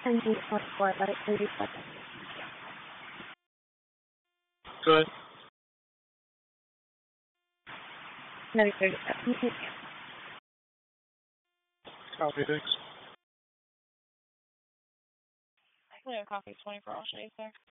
10 24, let it 30 seconds. Good. Another 30 seconds. Copy, thanks. I can have a coffee 24 hours a day, sir.